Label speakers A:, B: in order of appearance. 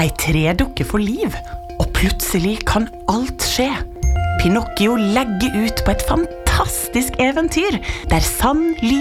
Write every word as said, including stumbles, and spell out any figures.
A: Ei tredukke får liv, og plutselig kan alt skje. Pinocchio legger ut på et fantastisk eventyr, der sann,